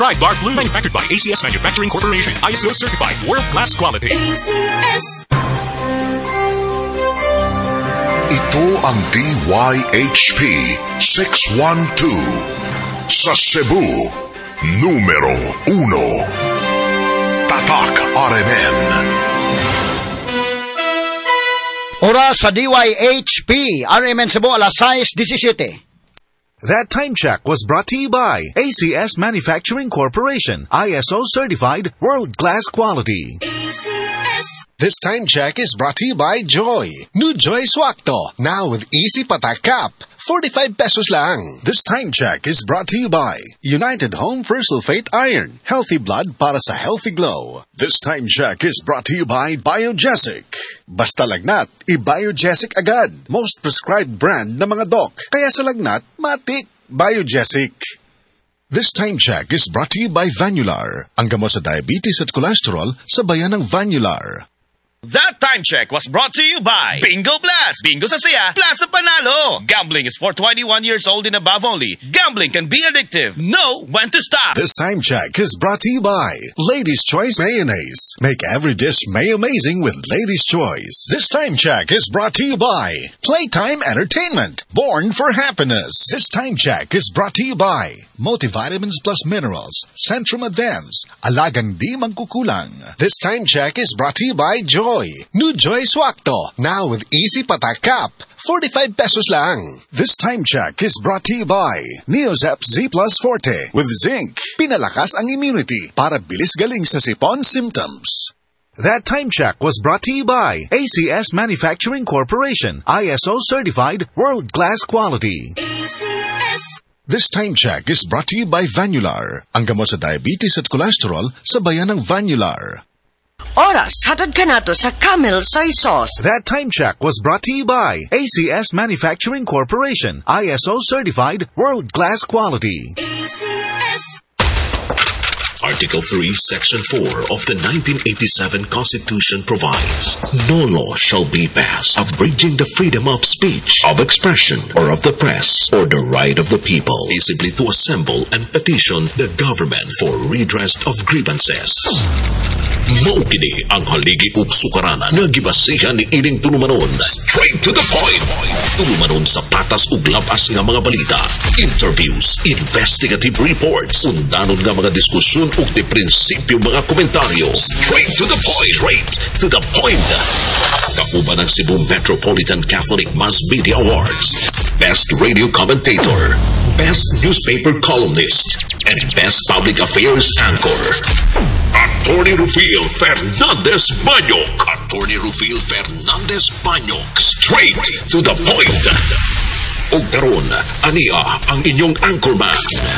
Pride Bar Blue, manufactured by ACS Manufacturing Corporation. ISO certified, world-class quality. ACS. Ito ang DYHP 612 sa Cebu, numero 1. Tatak RMN. Oras sa DYHP RMN Cebu, alas 6:17. That time check was brought to you by ACS Manufacturing Corporation, ISO certified, world-class quality. ACS. This time check is brought to you by Joy. New Joy Swakto, now with easy patak cap. 45 pesos lang. This time check is brought to you by United Home for Sulfate Iron. Healthy blood para sa healthy glow. This time check is brought to you by Biogesic. Basta lagnat, i-Biogesic agad. Most prescribed brand ng mga doc. Kaya sa lagnat, matik. Biogesic. This time check is brought to you by Vanular. Ang gamot sa diabetes at cholesterol sa bayan ng Vanular. That time check was brought to you by Bingo Plus. Bingo sa saya, plus sa panalo. Gambling is for 21 years old and above only. Gambling can be addictive. Know when to stop. This time check is brought to you by Ladies' Choice Mayonnaise. Make every dish may-amazing with Ladies' Choice. This time check is brought to you by Playtime Entertainment. Born for happiness. This time check is brought to you by Multivitamins Plus Minerals. Centrum Advance. Alagang di magkukulang. This time check is brought to you by Joy. New Joy Swakto. Now with easy patak cap. 45 pesos lang. This time check is brought to you by Neozep Z Plus Forte with zinc. Pinalakas ang immunity para bilis galing sa sipon symptoms. That time check was brought to you by ACS Manufacturing Corporation. ISO certified, world-class quality. ACS. This time check is brought to you by Vanular. Ang gamot sa diabetes at cholesterol sa bayan ng Vanular. Oras, hatod ka na to sa Camel Soy Sauce. That time check was brought to you by ACS Manufacturing Corporation. ISO certified, world-class quality. ACS. Article 3, Section 4 of the 1987 Constitution provides, no law shall be passed abridging the freedom of speech, of expression, or of the press, or the right of the people peaceably to assemble and petition the government for redress of grievances. Maukini ang haligi ug sukaranan nga gibasihan ni ining tulumanon. Straight to the point. Tulumanon sa patas ug labas nga mga balita, interviews, investigative reports, undanon nga mga diskusyon ug di prinsipyo mga komentaryo. Straight to the point. Straight to the point. Kauban ng Cebu Metropolitan Catholic Mass Media Awards, Best Radio Commentator, Best Newspaper Columnist, and Best Public Affairs Anchor. Attorney Rufil Fernandez Banyok. Attorney Rufil Fernandez Banyok. Straight to the point. O karon, ania ang inyong anchorman.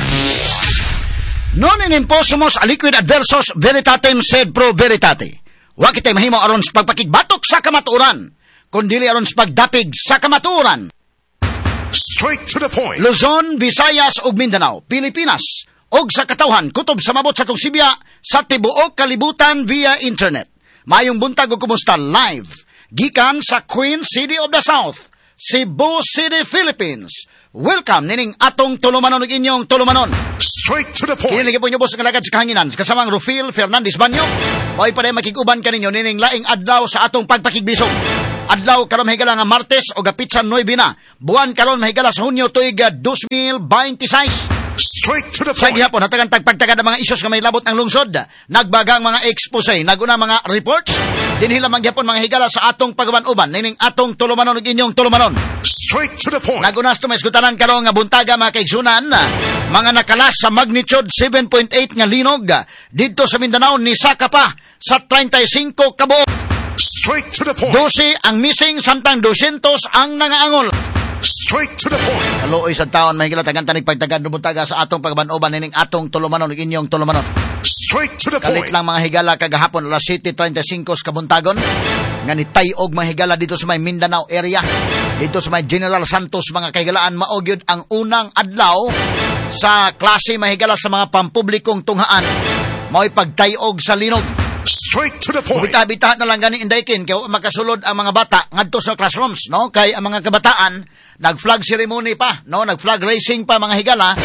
Non in imposumus aliquid adversus veritatem sed pro veritate. Wa kitay mahimo aron sa pagpakigbatok sa kamatuoran, kundili aron sa pagdapig sa kamatuoran. Straight to the point. Luzon, Visayas ug Mindanao, Pilipinas, og sa katawhan kutob sa mabot sa Sibya sa tibuok kalibutan via internet. Mayong buntag ug kumusta live gikan sa Queen City of the South, Cebu City, Philippines. Welcome nining atong tulumanon ug inyong tulumanon. Straight to the point. Kini po inyo boss nga lagad sa kahanginan kasamang Rufil Fernandez Banyo. Oy paday makiguban kaninyo nining laing adlaw sa atong pagpakigbisog. Adlaw karon mahigala nga Martes o gapitsan 9 na. Buwan karon mahigala sa Hunyo tuig 2026. Straight to the Sa point. gihapon, hatagan tagpagtagad ang mga isyos nga may labot ng lungsod. Nagbagang mga expose, naguna mga reports. Dinhila man gihapon mga higala sa atong pagaban-uban, nining atong tulumanon ug inyong tulumanon. Straight to the point. Nagunas to may iskutanan karon nga buntaga mga kaigsunan, mga nakalas sa magnitude 7.8 nga linog didto sa Mindanao ni saka pa sa 35 kabuok. Straight to the point. 12 ang missing samtang 200 ang nangaangol. Straight to the point. Kaluoy sa taon mahigala tagan tanig pagtagad buntaga sa atong pagaban-uban nining atong tulumanon ug inyong tulumanon. Straight to the Kalit point. lang mga higala kagahapon alas 7:35 sa kabuntagon nga nitayog mga higala dito sa may Mindanao area, dito sa may General Santos mga kahigalaan. Maogyod ang unang adlaw sa klase mga higala sa mga pampublikong tunghaan, mao'y pagtayog sa linog. Straight to the point. Bita-bita na lang gani indaykin kay makasulod ang mga bata ngadto sa classrooms, no? Kay ang mga kabataan nag-flag ceremony pa, no? Nag-flag racing pa mga higala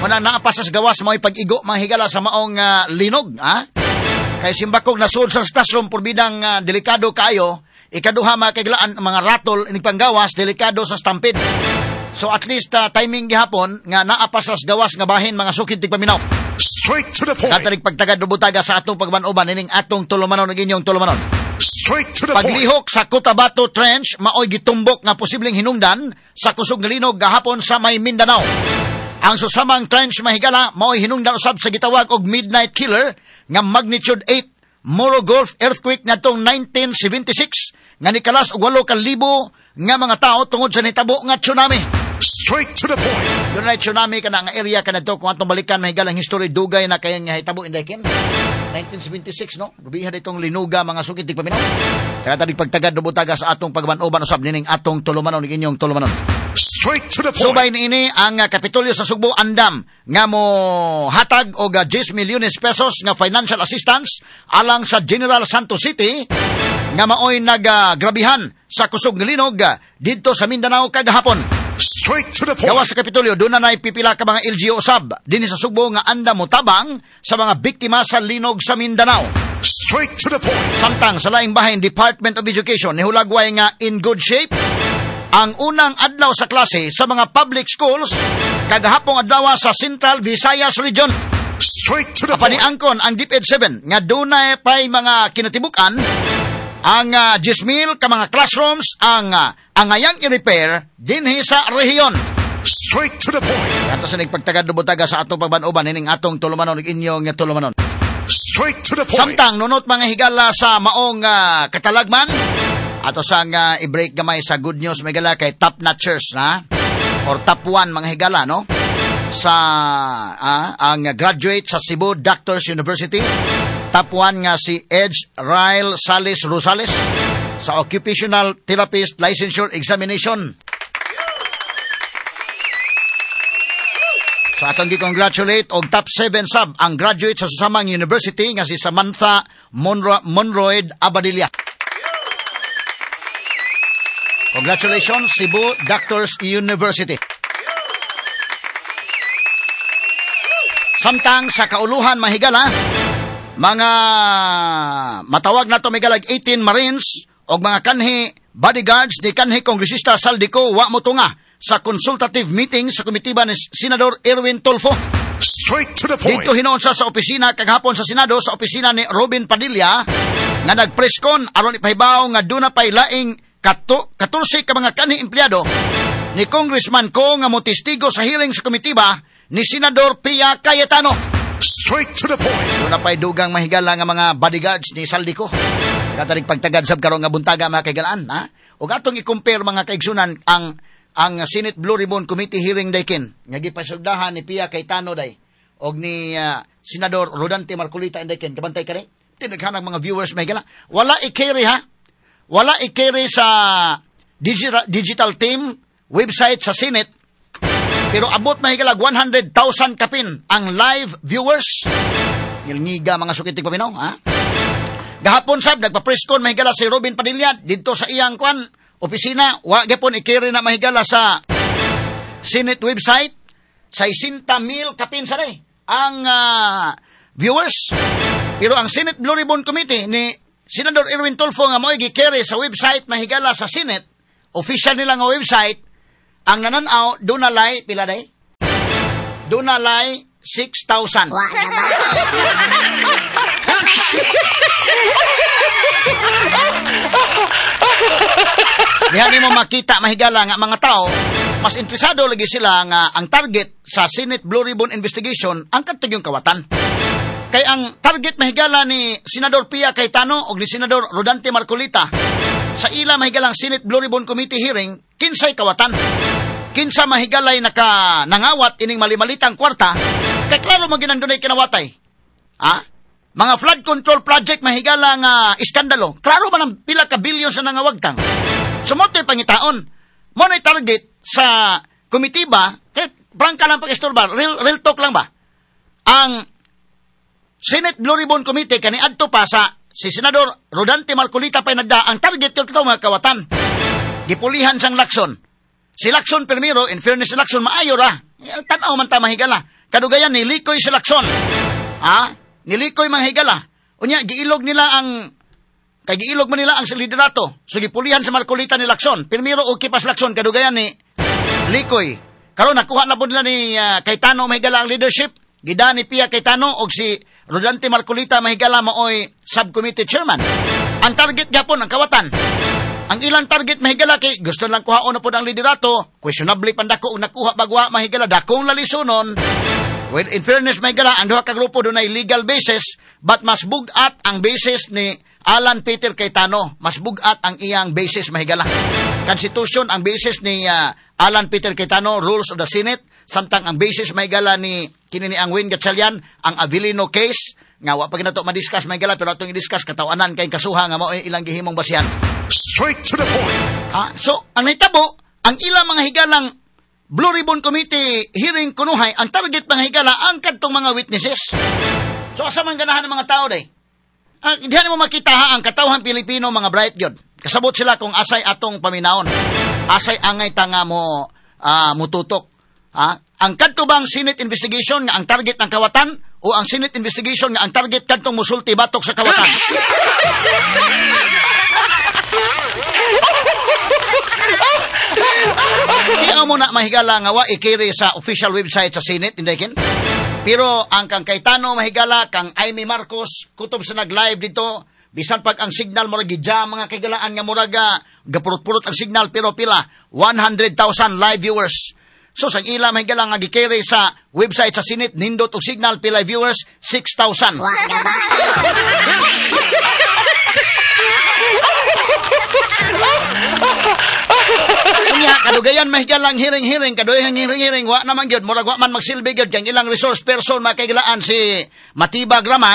Muna naapasas gawas mao'y pag-igo mga higala sa maong linog, ha? Kay simbakog nasud sa classroom purbidang delikado kayo, ikaduha mga kailaan mga ratol inig panggawas delikado sa stampede. So at least timing gihapon nga naapasas gawas nga bahin mga sukid tigpaminaw. Straight to the point. Katalig pagtagad dubutaga sa atong pagbanuban ining atong tulumanon ng inyong tulumanon. Straight to the point. Paglihok sa Cotabato Trench maoy gitumbok nga posibleng hinungdan sa kusog nga linog gahapon sa may Mindanao. Ang susamang trench mahigala maoy hinungdan usab sa gitawag og midnight killer nga magnitude 8 Moro Gulf earthquake ngadtong 1976 nga nikalas og 8,000 nga mga tao tungod sa nitabo nga tsunami. Straight to the point. Doon na tsunami ka na nga area ka na to kung atong balikan mahigalang history dugay na kayang nga hitabo inday ken 1976 no rubihan itong linuga mga sukid tigpaminaw kaya tadig pagtagad dubutaga sa atong pagbanuban usab nining atong tulumanon ng inyong tulumanon. Straight to the point. Subay niini ang Kapitolyo sa Sugbo andam nga mo hatag og 10 milyones pesos nga financial assistance alang sa General Santos City nga maoy naggrabihan sa kusog nga linog didto sa Mindanao kagahapon. Straight to the point. Gawas sa Kapitolyo, doon na naipipila ka mga LGU usab din sa Sugbo nga anda mo tabang sa mga biktima sa linog sa Mindanao. Straight to the point. Samtang sa laing bahin Department of Education nihulagway nga in good shape ang unang adlaw sa klase sa mga public schools kagahapong adlaw sa Central Visayas Region. Straight to the point. Paniangkon ang DepEd 7 nga dunay pay mga kinatibukan ang 10,000 ka mga classrooms ang angayang i-repair dinhi sa rehiyon. Straight to the point. Ato sa nagpagtagad dubutaga sa atong pagbanuban ining atong tulumanon ug inyong tulumanon. Straight to the point. Samtang nunot mga higala sa maong katalagman ato sang i-break gamay sa good news megala kay top notchers na or top 1 mga higala no sa ang graduate sa Cebu Doctors University. Top 1 nga si Edge Ryle Salis Rosales sa Occupational Therapist Licensure Examination. So atong gi-congratulate og top 7 sab ang graduate sa susamang university nga si Samantha Monroyd Abadilla. Congratulations Cebu Doctors University. Samtang sa kauluhan mahigala mga matawag na to migalag 18 Marines o mga kanhi bodyguards ni kanhi Kongresista Saldico wa motunga sa consultative meeting sa komitiba ni Senador Erwin Tulfo. Straight to the point. Dito hinoon sa opisina kagahapon sa Senado sa opisina ni Robin Padilla nga nagpreskon aron ipahibaw nga duna pay laing 14 ka mga kanhi empleyado ni Congressman Ko nga motistigo sa hearing sa komitiba ni Senador Pia Cayetano. Straight to the point. Doon na pa'y dugang mahigala nga mga bodyguards ni Saldico. Katarig pagtagad sab karon nga buntaga mga kaigalaan, ha? O atong i-compare mga kaigsunan ang Senate Blue Ribbon Committee hearing daykin nga gipasugdahan ni Pia Cayetano day og ni Senador Rodante Marcolita daykin. Kabantay ka rin? Tinaghanang mga viewers mahigala. Wala i-carry ha? Wala i-carry sa digital team website sa Senate. Pero abot mahigalag 100,000 kapin ang live viewers. Nilngiga mga sukitig paminaw, ha? Gahapon sab nagpa-preskon mahigala si Robin Padilla dito sa iyang opisina, wa gyapon i-carry na mahigala sa Senate website sa 60,000 kapin sa day ang viewers. Pero ang Senate Blue Ribbon Committee ni Senador Erwin Tulfo nga mo'y gi-carry sa website mahigala sa Senate, official nila nga website. Ang nananaw, dunalay, pila day? Dunalay, 6,000. Diyan mo makita, mahigala nga mga tao, mas interesado lagi sila nga ang target sa Senate Blue Ribbon Investigation, ang katigyong kawatan. Kay ang target mahigala ni Senador Pia Cayetano o ni Senador Rodante Marcolita sa ila mahigalang Senate Blue Ribbon Committee hearing, kinsay kawatan. Kinsa mahigalay nangawat ining malimalitang kwarta, kay klaro maginandunay kinawatay. Ha? Mga flood control project mahigala nga iskandalo. Klaro man ang pila ka bilyon sa nangawagtang. Sumotoy pangitaon. Mo na target sa komitiba, prangka lang pag-istorbar, real talk lang ba? Ang Senate Blue Ribbon Committee kaniadto pa sa si Senador Rodante Marcolita pa nagda ang target ko mga kawatan. Gipulihan sang Lacson. Si Lacson Primero, in fairness si Lacson, maayo ra. Tanaw man ta mahigala. kadugayan ni Likoy sa Lacson. Ni Likoy mga higala. Unya, giilog mo nila ang liderato. So, gipulihan sa Marcolita ni Lacson. Primero, okay pas Lacson, kadugayan ni Likoy. Karon nakuha na po nila ni Cayetano mahigala ang leadership. Gida ni Pia Cayetano o si Rodante Marcolita mahigala maoy subcommittee chairman. Ang target gapon ang kawatan. Ang ilang target mahigala kay gusto lang kuhaon na po ang liderato. Questionably pandako nakuha bagwa mahigala dakong lalisunon. Well, in fairness mahigala ang duha ka grupo dunay legal basis but mas bugat ang basis ni Alan Peter Cayetano. Mas bugat ang iyang basis mahigala. Constitution ang basis ni Alan Peter Cayetano, Rules of the Senate, samtang ang basis mahigala ni kinini ang Win Gatchalian, ang Avilino case, nga wa pa ginato madiscuss mahigala, pero atong i-discuss katawanan kay kasuha nga mao ilang gihimong basihan. Straight to the point. So, ang nahitabo, ang ilang mga higalang Blue Ribbon Committee hearing kunuhay, ang target mga higala, ang kadtong mga witnesses. So, asa man ganahan ng mga tao day? Diyan mo makita ang katawhan Pilipino, mga bright yun. Kasabot sila kung asay atong paminaon. Asay angay tanga mo mututok. Ang kadto bang Senate investigation nga ang target ng kawatan o ang Senate investigation nga ang target kadtong musulti batok sa kawatan? Kaya mo na mahigala nga wa ikiri sa official website sa Senate, hindi kin? Pero ang kang Cayetano mahigala, kang Amy Marcos, kutob sa nag-live dito, bisan pag ang signal mo gidya mga kagalaan nga muraga, gapurot-purot ang signal, pero pila, 100,000 live viewers. So, sang ila mahigala nga gikiri sa website sa Senate, nindot og signal, pila viewers, 6,000. Kunya, kadugayan mahigalang hearing, kadugayan hearing, wa naman gyud, murag wa man magsilbi gyud kang ilang resource person makaigalaan si Matibag Raman.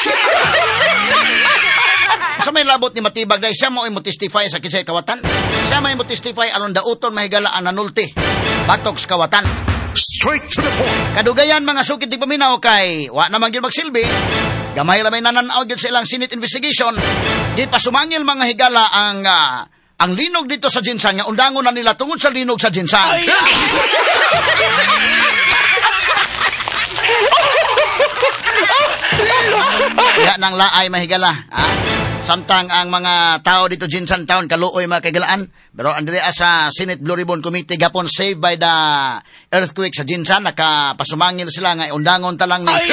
Sa may labot ni Matibag day, siya mo testify sa kisay kawatan. Siya may testify aron dauton mahigalaan nanulti. Batok sa kawatan. Straight to the point. Kadugayan mga sukit di paminaw kay wa naman gyud magsilbi. Gamay ra may nananaw gyud sa ilang Senate investigation. Di pa sumangil mga higala ang linog dito sa Jinsan, nga undangon na nila tungod sa linog sa Jinsan. Kaya nang laay mahigala. Samtang ang mga tao dito Jinsan Town, kaluoy mga kagalaan. Pero andrea sa Senate Blue Ribbon Committee, gapon saved by the earthquake sa Jinsan, nakapasumangil sila nga undangon talang ni...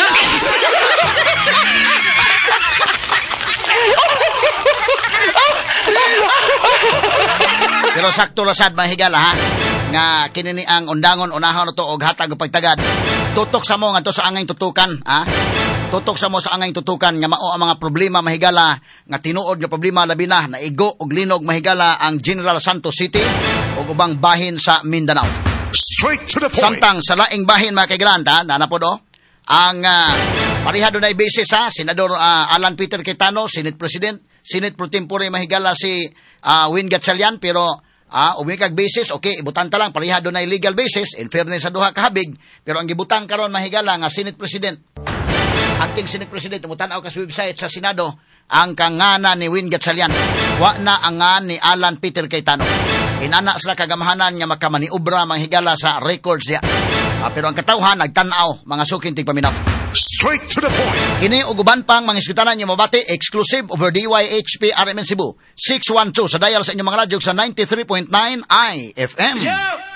Pero sakto rasad mahigala nga kinini ang undangon unahon to og hatag og pagtagad. Tutok sa mo ngadto sa angay tutukan, Tutok sa mo sa angay tutukan nga mao ang mga problema mahigala nga tinuod nga problema labi na naigo og linog mahigala ang General Santos City ug ubang bahin sa Mindanao. Straight to the point. Samtang sa laing bahin mga kaigalanta, nanapod ang pareha doon ay basis Senador Alan Peter Cayetano, Senate President, Senate Pro Tempore mahigala si Win Gatchalian, pero umikag basis, okay, ibutan ta lang, pareha doon ay legal basis, in fairness sa duha kahabig, pero ang gibutang karon mahigala nga Senate President, acting Senate President, umutanaw ka sa website sa Senado, ang kangana ni Win Gatchalian, wa na ang ni Alan Peter Cayetano. Inana sila kagamahanan nga makamaniubra mahigala sa records niya. Pero ang katawhan, nagtanaw, mga suking tigpaminaw. Straight to the point. Ini uguban pang mga iskutanan niyo mabati, exclusive over DYHP RMN Cebu. 612 sa dial sa inyong mga radyo sa 93.9 IFM.